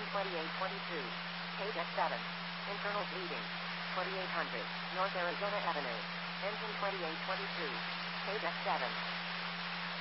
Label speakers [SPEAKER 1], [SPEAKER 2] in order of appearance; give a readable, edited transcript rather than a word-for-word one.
[SPEAKER 1] 2822. Page X7. Internal bleeding. 2800. North Arizona Avenue. Engine 2822. Page X7.